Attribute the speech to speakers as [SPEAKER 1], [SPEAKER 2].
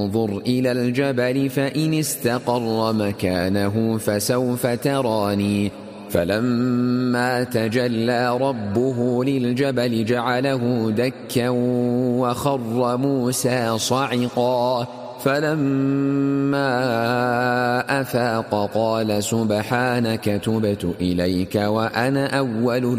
[SPEAKER 1] انظر إلى الجبل فإن استقر مكانه فسوف تراني فلما تجلى ربه للجبل جعله دكا وخر موسى صعقا فلما أفاق قال سبحانك تبت إليك وأنا أول